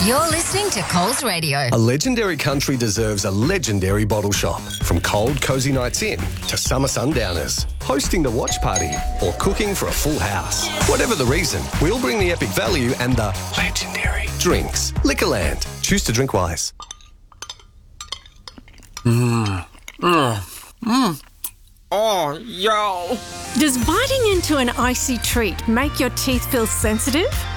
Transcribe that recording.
You're listening to Coles Radio. A legendary country deserves a legendary bottle shop. From cold, cosy nights in to summer sundowners, hosting the watch party or cooking for a full house. Whatever the reason, we'll bring the epic value and the legendary drinks. Liquorland. Choose to drink wise. Oh, yo. Does biting into an icy treat make your teeth feel sensitive?